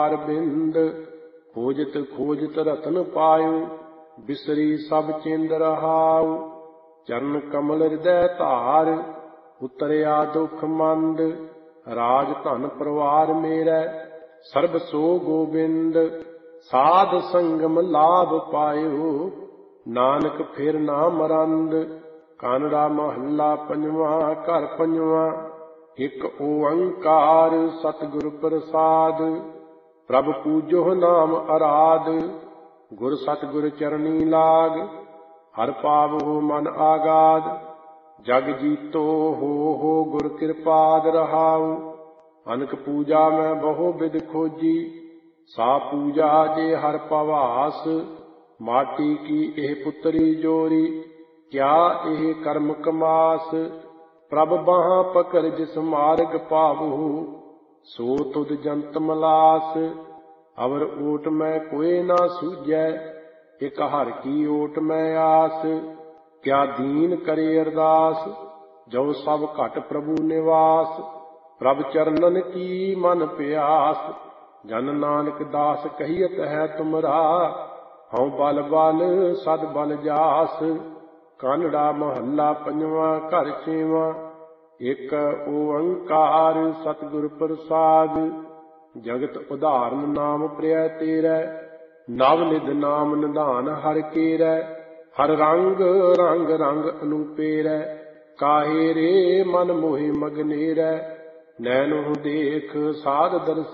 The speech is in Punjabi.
ਬਿੰਦ ਖੋਜਤ ਖੋਜਤ ਰਤਨ ਪਾਇਓ ਬਿਸਰੀ ਸਭ ਚਿੰਦ ਰਹਾਉ। ਚਰਨ ਕਮਲ ਹਿਰਦੈ ਧਾਰ ਉਤਰਿਆ ਦੁਖ ਮੰਦ ਰਾਜ ਧਨ ਪਰਿਵਾਰ ਮੇਰਾ ਸਰਬ ਸੋ ਗੋਬਿੰਦ। ਸਾਧ ਸੰਗਮ ਲਾਭ ਪਾਇਓ ਨਾਨਕ ਫਿਰ ਨਾ ਮਰੰਦ। ਕਾਨੜਾ ਮਹੱਲਾ ਪੰਜਵਾਂ ਘਰ ਪੰਜਵਾਂ। ਇਕ ਓੰਕਾਰ ਸਤਿਗੁਰ ਪ੍ਰਸਾਦ ਪ੍ਰਭ ਪੂਜੋ ਨਾਮ ਅਰਾਧ। ਗੁਰ ਸਤਿਗੁਰ ਚਰਨੀ ਲਾਗ ਹਰ ਪਾਵਹੁ ਮਨ ਆਗਾਦ। ਜਗ ਜੀਤੋ ਹੋ ਗੁਰ ਕਿਰਪਾਦ ਰਹਾਉ। ਅਨਕ ਪੂਜਾ ਮੈਂ ਬਹੁ ਬਿਦ ਖੋਜੀ ਸਾ ਪੂਜਾ ਜੇ ਹਰ ਪਵਾਸ। ਮਾਟੀ ਕੀ ਇਹ ਪੁੱਤਰੀ ਜੋਰੀ ਕਿਆ ਇਹ ਕਰਮ ਕਮਾਸ। ਪ੍ਰਭ ਬਾਹਾਂ ਪਕੜ ਜਿਸ ਮਾਰਗ ਪਾਵਹੁ ਸੋ ਤੁਧ ਜੰਤ ਮਲਾਸ। ਅਵਰ ਓਟ ਮੈਂ ਕੋਇ ਨਾ ਸੂਝੈ ਇਕ ਹਰ ਕੀ ਓਟ ਮੈਂ ਆਸ। ਕਿਆ ਦੀਨ ਕਰੇ ਅਰਦਾਸ ਜੋ ਸਭ ਘਟ ਪ੍ਰਭੂ ਨਿਵਾਸ। ਪ੍ਰਭ ਚਰਨਨ ਕੀ ਮਨ ਪਿਆਸ ਜਨ ਨਾਨਕ ਦਾਸ ਕਹੀਅਤ ਹੈ ਤੁਮਰਾ। ਹਉ ਬਲ ਬਲ ਸਦ ਬਲ ਜਾਸ। ਕਾਨੜਾ ਮਹੱਲਾ ਪੰਜਵਾਂ ਘਰ ਛੇਵਾਂ। ਇਕ ਓੰਕਾਰ ਸਤਿਗੁਰ ਪ੍ਰਸਾਦ ਜਗਤ ਉਦਾਹਰਨ ਨਾਮ ਪ੍ਰਿਆ ਤੇਰਾ। ਨਵ ਨਿਧ ਨਾਮ ਨਿਧਾਨ ਹਰਿ ਕੇਰਾ। ਹਰ ਰੰਗ ਰੰਗ ਰੰਗ ਅਨੂਪੇਰਾ। ਕਾਹੇ ਰੇ ਮਨ ਮੋਹਿ ਮਗਨੇਰਾ। ਨੈਣੋ ਦੇਖ ਸਾਧ ਦਰਸ